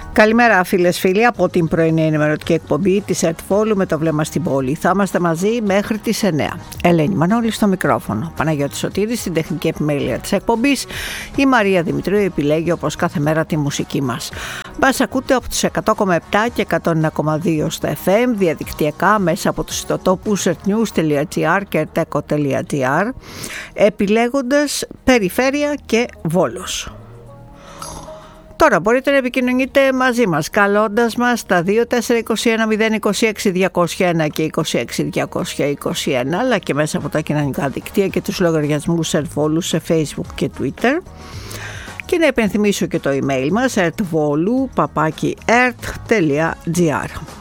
Καλημέρα φίλες φίλοι από την πρωινή ενημερωτική εκπομπή της ΕΡΤ Βόλου με το βλέμμα στην πόλη. Θα είμαστε μαζί μέχρι τις 9. Ελένη Μανώλη στο μικρόφωνο, Παναγιώτη Σωτήρη στην τεχνική επιμέλεια της εκπομπής. Η Μαρία Δημητρίου επιλέγει όπως κάθε μέρα τη μουσική μας. Μας ακούτε από τους 100,7 και 101,2 στα FM, διαδικτυακά μέσα από τους ιστοτόπους ertnews.gr και erteco.gr, επιλέγοντας περιφέρεια και Βόλος. Τώρα μπορείτε να επικοινωνείτε μαζί μας καλώντας μας στα 2421 026 201 και 26 221, αλλά και μέσα από τα κοινωνικά δικτύα και τους λογαριασμούς ΕΡΤ Βόλου σε Facebook και Twitter. Και να επενθυμίσω και το email μας ertvolu@ert.gr.